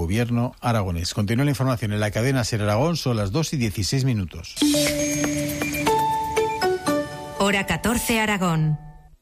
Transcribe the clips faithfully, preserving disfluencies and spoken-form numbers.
gobierno aragonés. Continúa la información en la cadena SER Aragón, son las dos y dieciséis minutos. Hora catorce, Aragón.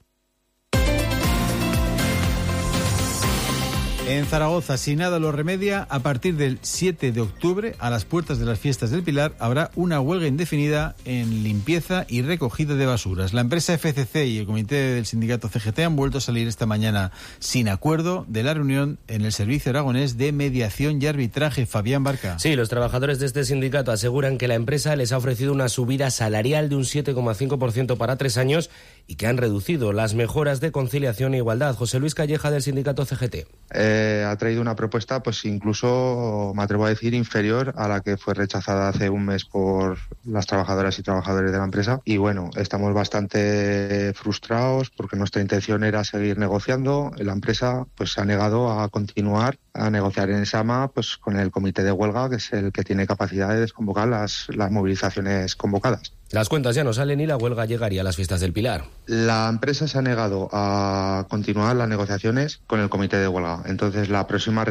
En Zaragoza, si nada lo remedia, a partir del siete de octubre, a las puertas de las fiestas del Pilar, habrá una huelga indefinida en limpieza y recogida de basuras. La empresa F C C y el comité del sindicato C G T han vuelto a salir esta mañana sin acuerdo de la reunión en el Servicio Aragonés de Mediación y Arbitraje. Fabián Barca. Sí, los trabajadores de este sindicato aseguran que la empresa les ha ofrecido una subida salarial de un siete coma cinco por ciento para tres años y que han reducido las mejoras de conciliación e igualdad. José Luis Calleja, del sindicato C G T. Eh, ha traído una propuesta, pues incluso, me atrevo a decir, inferior a la que fue rechazada hace un mes por las trabajadoras y trabajadores de la empresa. Y bueno, estamos bastante frustrados porque nuestra intención era seguir negociando. La empresa pues se ha negado a continuar a negociar en SAMA pues con el comité de huelga, que es el que tiene capacidad de desconvocar las, las movilizaciones convocadas. Las cuentas ya no salen y la huelga llegaría a las fiestas del Pilar. La empresa se ha negado a continuar las negociaciones con el comité de huelga. Entonces, la próxima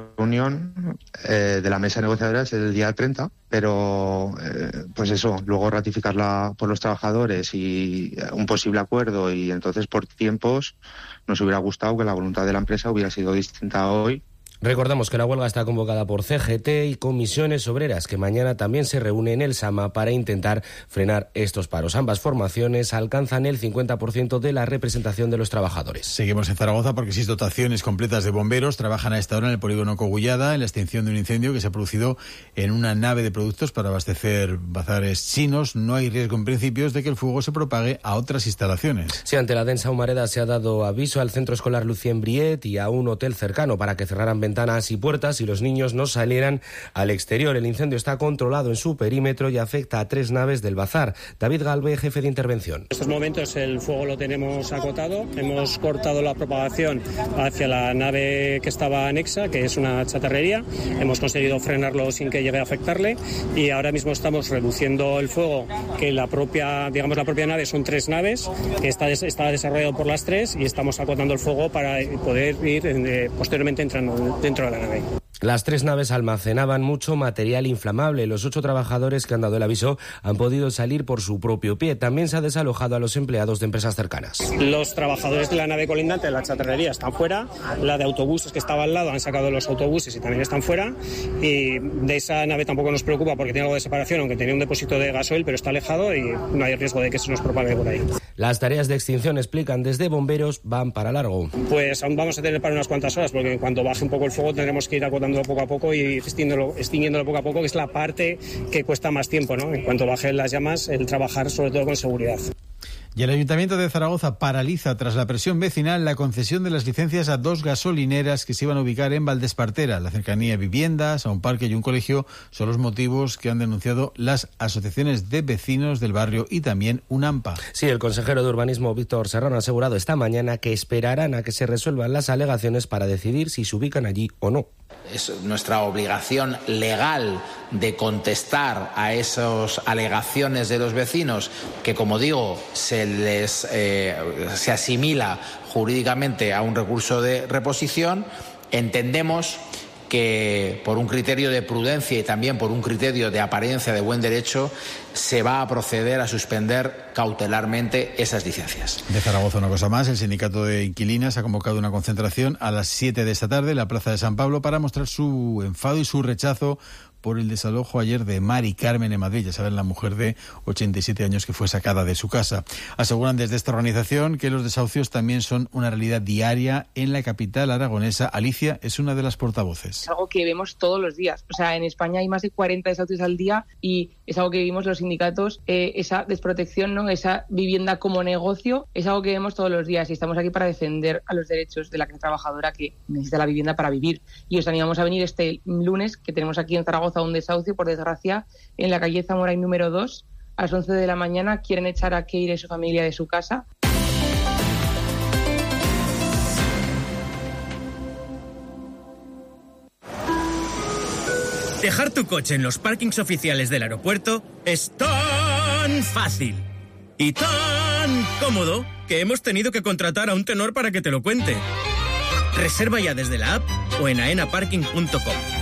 reunión eh, de la mesa negociadora es el día treinta, pero eh, pues eso, luego ratificarla por los trabajadores y un posible acuerdo, y entonces por tiempos nos hubiera gustado que la voluntad de la empresa hubiera sido distinta hoy. Recordamos que la huelga está convocada por C G T y Comisiones Obreras, que mañana también se reúne en el SAMA para intentar frenar estos paros. Ambas formaciones alcanzan el cincuenta por ciento de la representación de los trabajadores. Seguimos en Zaragoza porque seis dotaciones completas de bomberos trabajan a esta hora en el polígono Cogullada en la extinción de un incendio que se ha producido en una nave de productos para abastecer bazares chinos. No hay riesgo en principio de que el fuego se propague a otras instalaciones. Sí, ante la densa humareda se ha dado aviso al centro escolar Lucien Briet y a un hotel cercano para que cerraran ventanas ventanas y puertas y los niños no salieran al exterior. El incendio está controlado en su perímetro y afecta a tres naves del bazar. David Galve, jefe de intervención. En estos momentos el fuego lo tenemos acotado. Hemos cortado la propagación hacia la nave que estaba anexa, que es una chatarrería. Hemos conseguido frenarlo sin que llegue a afectarle y ahora mismo estamos reduciendo el fuego, que la propia, digamos, la propia nave son tres naves, que está, está desarrollado por las tres, y estamos acotando el fuego para poder ir eh, posteriormente entrando dentro de la nave. Las tres naves almacenaban mucho material inflamable. Los ocho trabajadores que han dado el aviso han podido salir por su propio pie. También se ha desalojado a los empleados de empresas cercanas. Los trabajadores de la nave colindante de la chatarrería están fuera. La de autobuses que estaba al lado han sacado los autobuses y también están fuera. Y de esa nave tampoco nos preocupa porque tiene algo de separación, aunque tenía un depósito de gasoil, pero está alejado y no hay riesgo de que se nos propague por ahí. Las tareas de extinción, explican desde bomberos, van para largo. Pues aún vamos a tener para unas cuantas horas, porque en cuanto baje un poco el fuego tendremos que ir acotando poco a poco y extinguiéndolo, extinguiéndolo poco a poco, que es la parte que cuesta más tiempo, ¿no? En cuanto bajen las llamas, el trabajar sobre todo con seguridad. Y el Ayuntamiento de Zaragoza paraliza, tras la presión vecinal, la concesión de las licencias a dos gasolineras que se iban a ubicar en Valdespartera. La cercanía a viviendas, a un parque y un colegio son los motivos que han denunciado las asociaciones de vecinos del barrio y también UNAMPA. Sí, el consejero de Urbanismo, Víctor Serrano, ha asegurado esta mañana que esperarán a que se resuelvan las alegaciones para decidir si se ubican allí o no. Es nuestra obligación legal de contestar a esas alegaciones de los vecinos, que, como digo, se les eh, se asimila jurídicamente a un recurso de reposición. Entendemos que por un criterio de prudencia y también por un criterio de apariencia de buen derecho se va a proceder a suspender cautelarmente esas licencias. De Zaragoza, una cosa más, el sindicato de inquilinas ha convocado una concentración a las siete de esta tarde en la Plaza de San Pablo para mostrar su enfado y su rechazo por el desalojo ayer de Mari Carmen en Madrid, ya saben, la mujer de ochenta y siete años que fue sacada de su casa. Aseguran desde esta organización que los desahucios también son una realidad diaria en la capital aragonesa. Alicia es una de las portavoces. Es algo que vemos todos los días. O sea, en España hay más de cuarenta desahucios al día y es algo que vivimos los sindicatos, eh, esa desprotección, ¿no? Esa vivienda como negocio, es algo que vemos todos los días y estamos aquí para defender a los derechos de la clase trabajadora que necesita la vivienda para vivir. Y os animamos a venir este lunes, que tenemos aquí en Zaragoza a un desahucio, por desgracia, en la calle Zamorain número dos, a las once de la mañana. Quieren echar a Keire y su familia de su casa. Dejar tu coche en los parkings oficiales del aeropuerto es tan fácil y tan cómodo que hemos tenido que contratar a un tenor para que te lo cuente. Reserva ya desde la app o en aena parking punto com.